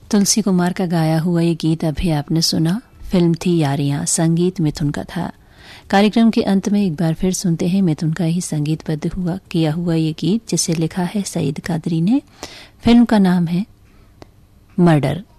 तुलसी कुमार का गाया हुआ ये गीत अभी आपने सुना। फिल्म थी यारियां, संगीत मिथुन का था। कार्यक्रम के अंत में एक बार फिर सुनते हैं मिथुन का ही संगीतबद्ध किया हुआ ये गीत, जिसे लिखा है सईद कादरी ने। फिल्म का नाम है मर्डर।